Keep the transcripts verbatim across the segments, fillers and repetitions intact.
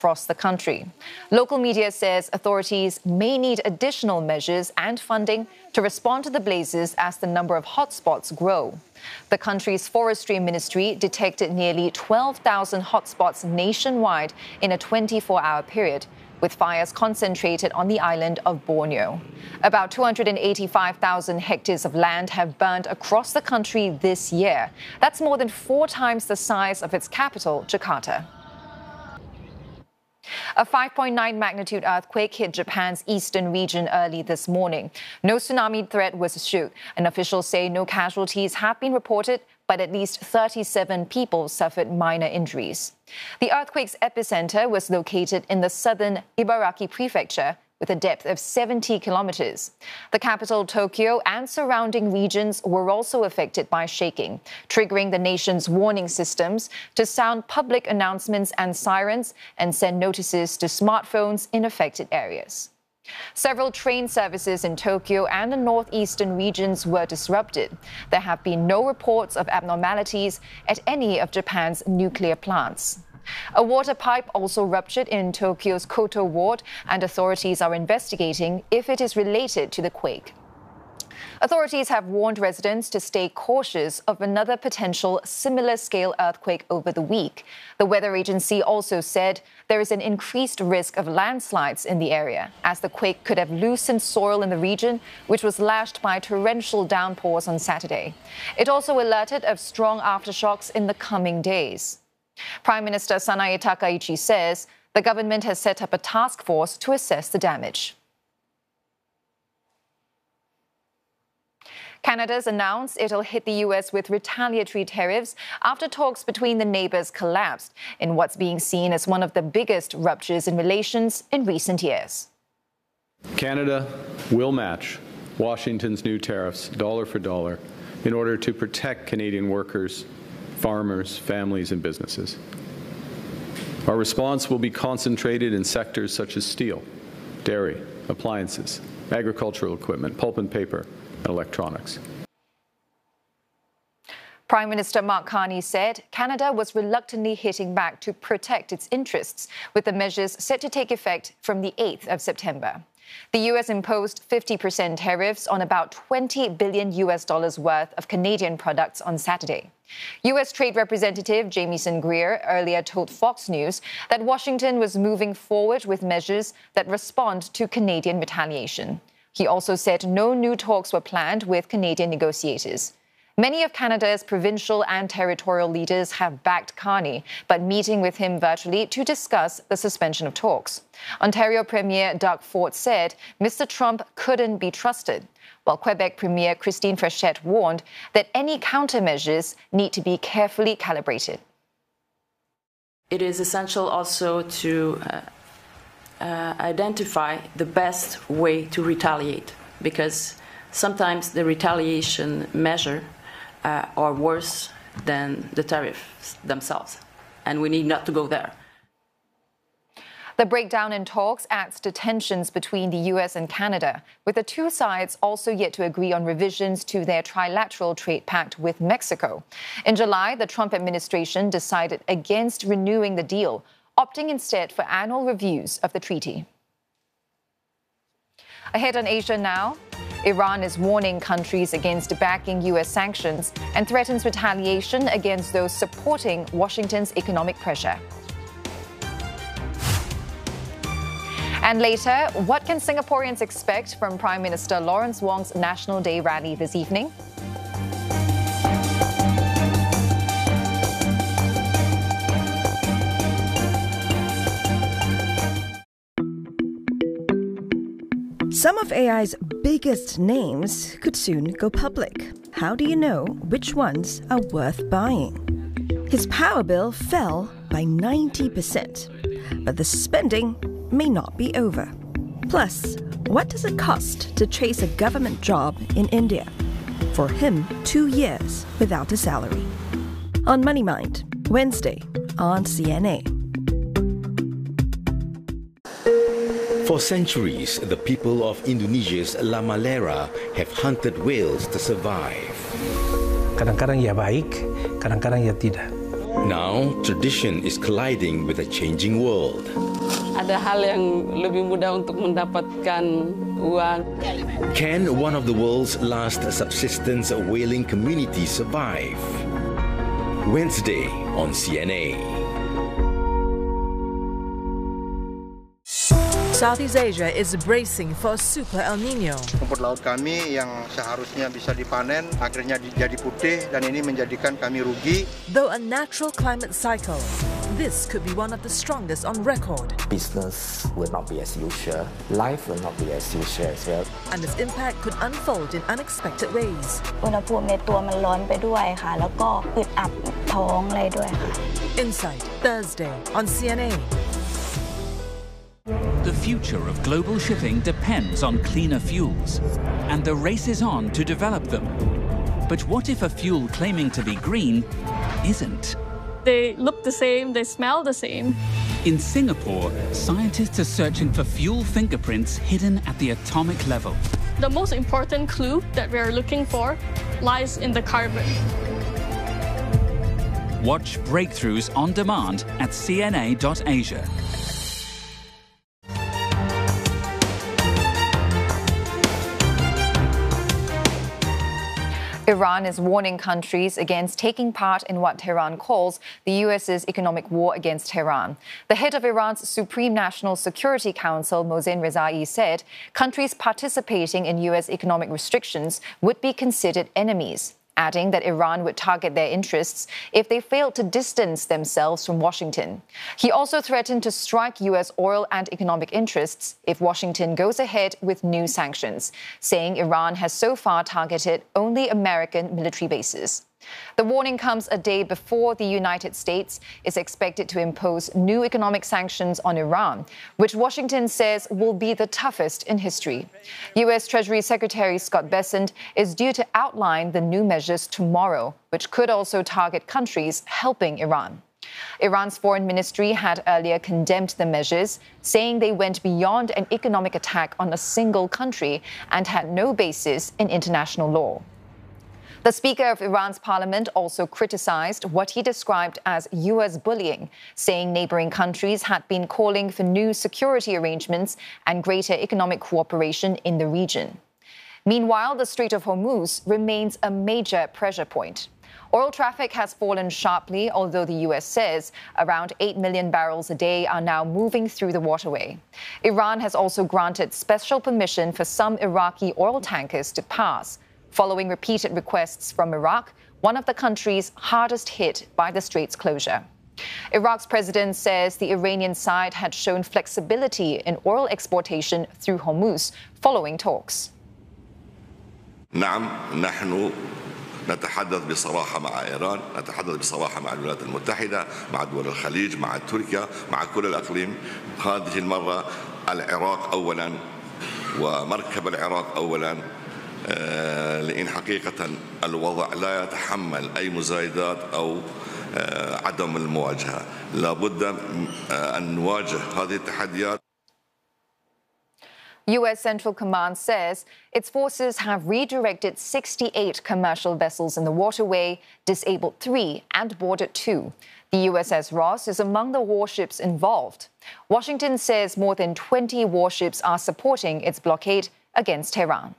across the country. Local media says authorities may need additional measures and funding to respond to the blazes as the number of hotspots grow. The country's forestry ministry detected nearly twelve thousand hotspots nationwide in a twenty-four hour period, with fires concentrated on the island of Borneo. About two hundred eighty-five thousand hectares of land have burned across the country this year. That's more than four times the size of its capital, Jakarta. A five point nine magnitude earthquake hit Japan's eastern region early this morning. No tsunami threat was issued, and officials say no casualties have been reported, but at least thirty-seven people suffered minor injuries. The earthquake's epicenter was located in the southern Ibaraki prefecture, with a depth of seventy kilometers. The capital, Tokyo, and surrounding regions were also affected by shaking, triggering the nation's warning systems to sound public announcements and sirens and send notices to smartphones in affected areas. Several train services in Tokyo and the northeastern regions were disrupted. There have been no reports of abnormalities at any of Japan's nuclear plants. A water pipe also ruptured in Tokyo's Koto ward, and authorities are investigating if it is related to the quake. Authorities have warned residents to stay cautious of another potential similar-scale earthquake over the week. The weather agency also said there is an increased risk of landslides in the area, as the quake could have loosened soil in the region, which was lashed by torrential downpours on Saturday. It also alerted of strong aftershocks in the coming days. Prime Minister Sanae Takaichi says the government has set up a task force to assess the damage. Canada's announced it'll hit the U S with retaliatory tariffs after talks between the neighbors collapsed in what's being seen as one of the biggest ruptures in relations in recent years. Canada will match Washington's new tariffs dollar for dollar in order to protect Canadian workers, farmers, families, and businesses. Our response will be concentrated in sectors such as steel, dairy, appliances, agricultural equipment, pulp and paper, and electronics. Prime Minister Mark Carney said Canada was reluctantly hitting back to protect its interests, with the measures set to take effect from the eighth of September. The U S imposed fifty percent tariffs on about twenty billion U S dollars worth of Canadian products on Saturday. U S Trade Representative Jamieson Greer earlier told Fox News that Washington was moving forward with measures that respond to Canadian retaliation. He also said no new talks were planned with Canadian negotiators. Many of Canada's provincial and territorial leaders have backed Carney, but meeting with him virtually to discuss the suspension of talks. Ontario Premier Doug Ford said Mister Trump couldn't be trusted, while Quebec Premier Christine Frechette warned that any countermeasures need to be carefully calibrated. It is essential also to uh, uh, identify the best way to retaliate, because sometimes the retaliation measure Uh, are worse than the tariffs themselves, and we need not to go there. The breakdown in talks adds to tensions between the U S and Canada, with the two sides also yet to agree on revisions to their trilateral trade pact with Mexico. In July, the Trump administration decided against renewing the deal, opting instead for annual reviews of the treaty. Ahead on Asia now. Iran is warning countries against backing U S sanctions and threatens retaliation against those supporting Washington's economic pressure. And later, what can Singaporeans expect from Prime Minister Lawrence Wong's National Day rally this evening? Some of A I's biggest names could soon go public. How do you know which ones are worth buying? His power bill fell by ninety percent, but the spending may not be over. Plus, what does it cost to chase a government job in India? For him, two years without a salary. On Money Mind, Wednesday on C N A. For centuries, the people of Indonesia's La Malera have hunted whales to survive. Kadang-kadang ia baik, kadang-kadang ia tidak. Now, tradition is colliding with a changing world. ada hal yang lebih mudah untuk mendapatkan uang. Can one of the world's last subsistence whaling communities survive? Wednesday on C N A. Southeast Asia is bracing for Super El Nino. Rumput laut kami yang seharusnya bisa dipanen akhirnya jadi putih dan ini menjadikan kami rugi. Though a natural climate cycle, this could be one of the strongest on record. Business will not be as usual. Life will not be as usual as well. And its impact could unfold in unexpected ways. อุณหภูมิในตัวมันร้อนไปด้วยค่ะแล้วก็อึดอัดท้องอะไรด้วยค่ะ Insight Thursday on C N A. The future of global shipping depends on cleaner fuels, and the race is on to develop them. But what if a fuel claiming to be green isn't? They look the same, they smell the same. In Singapore, scientists are searching for fuel fingerprints hidden at the atomic level. The most important clue that we are looking for lies in the carbon. Watch Breakthroughs on demand at c n a dot asia. Iran is warning countries against taking part in what Tehran calls the U S's economic war against Tehran. The head of Iran's Supreme National Security Council, Mohsen Rezai, said countries participating in U S economic restrictions would be considered enemies, adding that Iran would target their interests if they failed to distance themselves from Washington. He also threatened to strike U S oil and economic interests if Washington goes ahead with new sanctions, saying Iran has so far targeted only American military bases. The warning comes a day before the United States is expected to impose new economic sanctions on Iran, which Washington says will be the toughest in history. U S Treasury Secretary Scott Bessent is due to outline the new measures tomorrow, which could also target countries helping Iran. Iran's foreign ministry had earlier condemned the measures, saying they went beyond an economic attack on a single country and had no basis in international law. The Speaker of Iran's parliament also criticized what he described as U S bullying, saying neighboring countries had been calling for new security arrangements and greater economic cooperation in the region. Meanwhile, the Strait of Hormuz remains a major pressure point. Oil traffic has fallen sharply, although the U S says around eight million barrels a day are now moving through the waterway. Iran has also granted special permission for some Iraqi oil tankers to pass, following repeated requests from Iraq, one of the countries hardest hit by the strait's closure. Iraq's president says the Iranian side had shown flexibility in oil exportation through Hormuz following talks. نعم نحن نتحدث بصراحة مع إيران، نتحدث بصراحة مع الولايات المتحدة، مع دول الخليج، مع تركيا، مع كل الأقليم. هذه المرة العراق أولا ومركب العراق أولا، لأن حقيقة الوضع لا يتحمل أي مزايدات أو عدم المواجهة. لابد أن نواجه هذه التحديات. U S Central Command says its forces have redirected sixty-eight commercial vessels in the waterway, disabled three, and boarded two. The U S S Ross is among the warships involved. Washington says more than twenty warships are supporting its blockade against Tehran.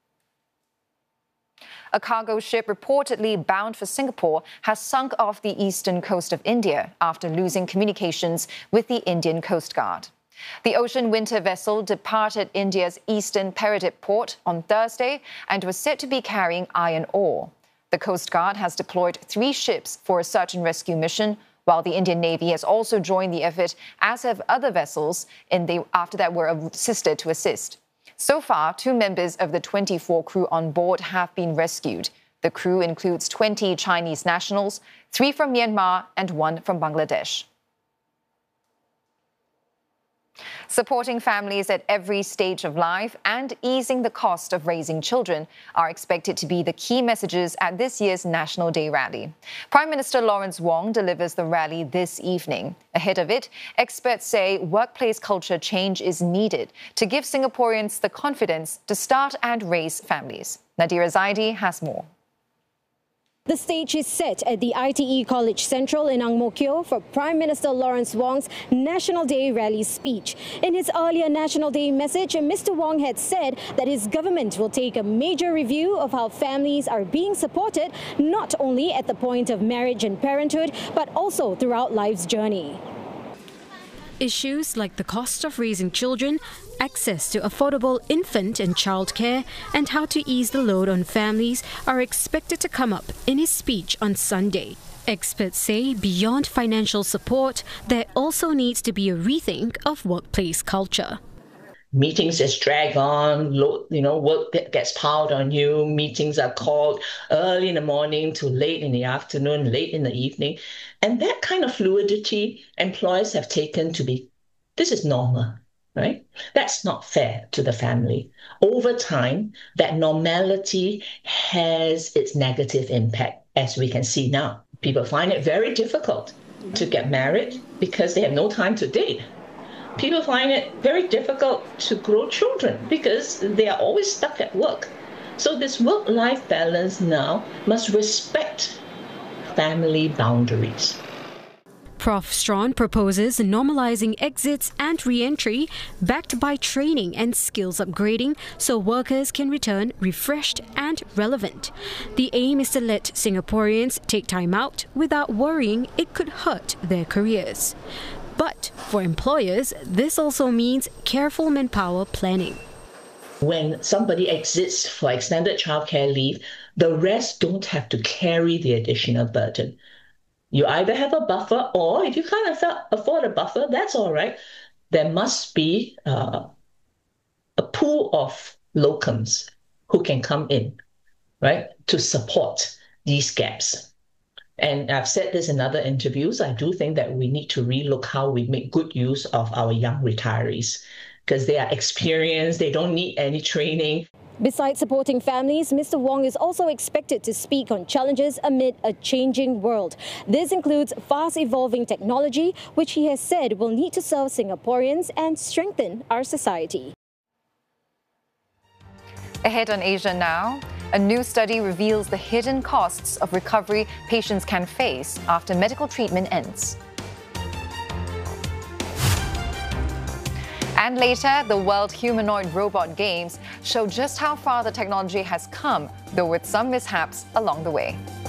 A cargo ship reportedly bound for Singapore has sunk off the eastern coast of India after losing communications with the Indian Coast Guard. The Ocean Winter vessel departed India's eastern Paradip port on Thursday and was said to be carrying iron ore. The Coast Guard has deployed three ships for a search and rescue mission, while the Indian Navy has also joined the effort, as have other vessels in the, after that were assisted to assist. So far, two members of the twenty-four crew on board have been rescued. The crew includes twenty Chinese nationals, three from Myanmar and one from Bangladesh. Supporting families at every stage of life and easing the cost of raising children are expected to be the key messages at this year's National Day rally. Prime Minister Lawrence Wong delivers the rally this evening. Ahead of it, experts say workplace culture change is needed to give Singaporeans the confidence to start and raise families. Nadira Zaidi has more. The stage is set at the I T E College Central in Ang Mo Kio for Prime Minister Lawrence Wong's National Day rally speech. In his earlier National Day message, Mister Wong had said that his government will take a major review of how families are being supported, not only at the point of marriage and parenthood, but also throughout life's journey. Issues like the cost of raising children, access to affordable infant and child care, and how to ease the load on families are expected to come up in his speech on Sunday. Experts say beyond financial support, there also needs to be a rethink of workplace culture. Meetings just drag on, you know, work gets piled on you. Meetings are called early in the morning to late in the afternoon, late in the evening. And that kind of fluidity employers have taken to be, this is normal, right? That's not fair to the family. Over time, that normality has its negative impact, as we can see now. People find it very difficult to get married because they have no time to date. People find it very difficult to grow children because they are always stuck at work. So this work-life balance now must respect family boundaries. Professor Strawn proposes normalizing exits and re-entry backed by training and skills upgrading so workers can return refreshed and relevant. The aim is to let Singaporeans take time out without worrying it could hurt their careers. But for employers, this also means careful manpower planning. When somebody exits for extended childcare leave, the rest don't have to carry the additional burden. You either have a buffer, or if you can't afford a buffer, that's all right. There must be uh, a pool of locums who can come in, right, to support these gaps. And I've said this in other interviews, I do think that we need to relook how we make good use of our young retirees because they are experienced, they don't need any training. Besides supporting families, Mister Wong is also expected to speak on challenges amid a changing world. This includes fast-evolving technology, which he has said will need to serve Singaporeans and strengthen our society. Ahead on Asia Now, a new study reveals the hidden costs of recovery patients can face after medical treatment ends. And later, the World Humanoid Robot Games show just how far the technology has come, though with some mishaps along the way.